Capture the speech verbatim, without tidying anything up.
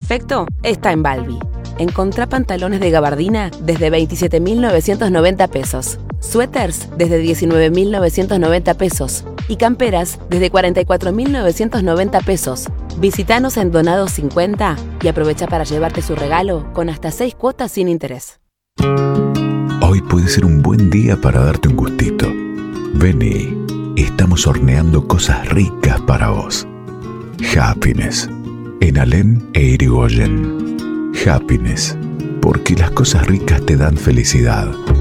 perfecto está en Balbi. Encontrá pantalones de gabardina desde veintisiete mil novecientos noventa pesos, suéteres desde diecinueve mil novecientos noventa pesos y camperas desde cuarenta y cuatro mil novecientos noventa pesos. Visítanos en Donados cincuenta y aprovecha para llevarte su regalo con hasta seis cuotas sin interés. Hoy puede ser un buen día para darte un gustito. Vení, estamos horneando cosas ricas para vos. Happiness, en Alem e Irigoyen. Happiness, porque las cosas ricas te dan felicidad.